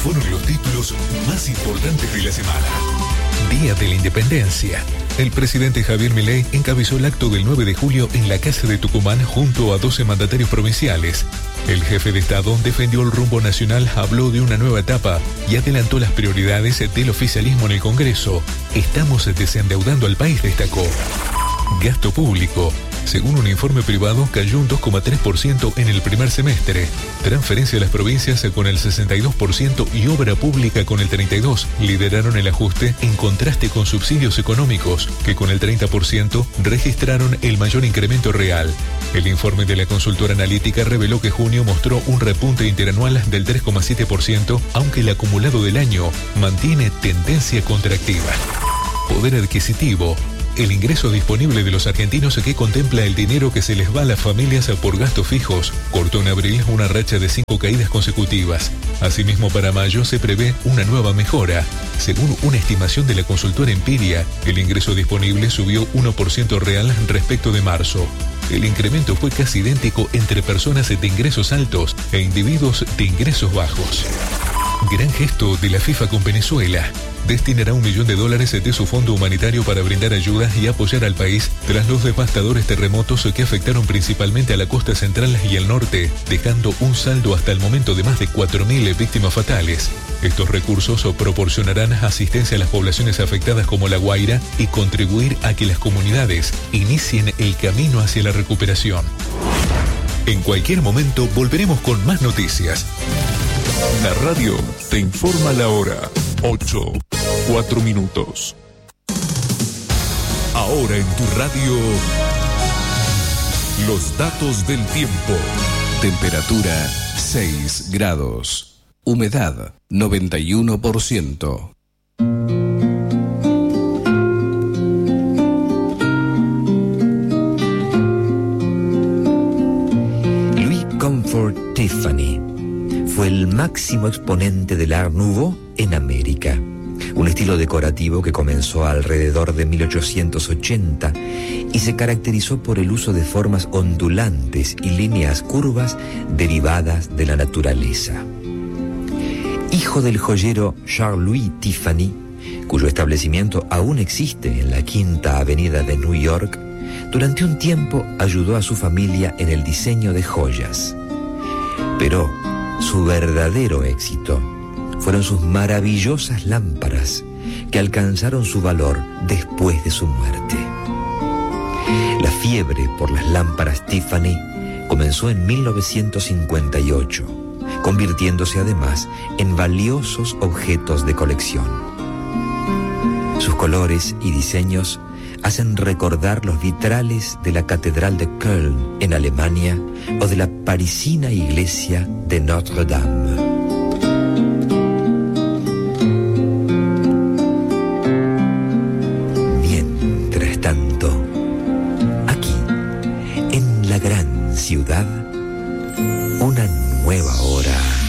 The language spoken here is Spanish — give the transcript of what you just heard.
fueron los títulos más importantes de la semana. Día de la Independencia. El presidente Javier Milei encabezó el acto del 9 de julio en la Casa de Tucumán junto a 12 mandatarios provinciales. El jefe de Estado defendió el rumbo nacional, habló de una nueva etapa y adelantó las prioridades del oficialismo en el Congreso. Estamos desendeudando al país, destacó. Gasto público. Según un informe privado, cayó un 2,3% en el primer semestre. Transferencia a las provincias con el 62% y obra pública con el 32% lideraron el ajuste en contraste con subsidios económicos, que con el 30% registraron el mayor incremento real. El informe de la consultora analítica reveló que junio mostró un repunte interanual del 3,7%, aunque el acumulado del año mantiene tendencia contractiva. Poder adquisitivo. El ingreso disponible de los argentinos que contempla el dinero que se les va a las familias por gastos fijos cortó en abril una racha de 5 caídas consecutivas. Asimismo, para mayo se prevé una nueva mejora. Según una estimación de la consultora Empiria, el ingreso disponible subió 1% real respecto de marzo. El incremento fue casi idéntico entre personas de ingresos altos e individuos de ingresos bajos. Gran gesto de la FIFA con Venezuela. Destinará $1 millón de su fondo humanitario para brindar ayuda y apoyar al país tras los devastadores terremotos que afectaron principalmente a la costa central y el norte, dejando un saldo hasta el momento de más de 4.000 víctimas fatales. Estos recursos proporcionarán asistencia a las poblaciones afectadas como La Guaira y contribuir a que las comunidades inicien el camino hacia la recuperación. En cualquier momento volveremos con más noticias. La radio te informa la hora. 8:04. Ahora en tu radio, los datos del tiempo. Temperatura 6 grados. Humedad 91%. Louis Comfort Tiffany fue el máximo exponente del Art Nouveau en América, un estilo decorativo que comenzó alrededor de 1880 y se caracterizó por el uso de formas ondulantes y líneas curvas derivadas de la naturaleza. Hijo del joyero Charles-Louis Tiffany, cuyo establecimiento aún existe en la Quinta Avenida de New York, durante un tiempo ayudó a su familia en el diseño de joyas. Pero su verdadero éxito fueron sus maravillosas lámparas que alcanzaron su valor después de su muerte. La fiebre por las lámparas Tiffany comenzó en 1958, convirtiéndose además en valiosos objetos de colección. Sus colores y diseños hacen recordar los vitrales de la Catedral de Köln en Alemania o de la parisina iglesia de Notre Dame. Mientras tanto, aquí, en la gran ciudad, una nueva hora